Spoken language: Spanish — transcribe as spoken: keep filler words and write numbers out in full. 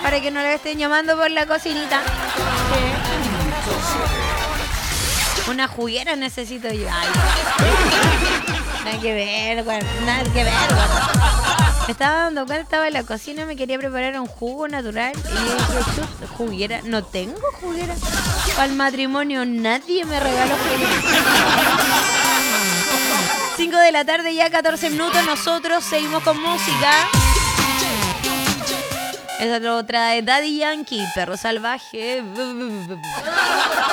Para que no la estén llamando por la cocinita. Sí. Una juguera necesito yo. Ay. Nada que ver, bueno, nada que ver, bueno. Me estaba dando cuenta, estaba en la cocina, me quería preparar un jugo natural. Y dije, chut, juguera. No tengo juguera. Para el matrimonio nadie me regaló juguera. cinco de la tarde, ya catorce minutos. Nosotros seguimos con música. Esa es otra de Daddy Yankee, Perro Salvaje.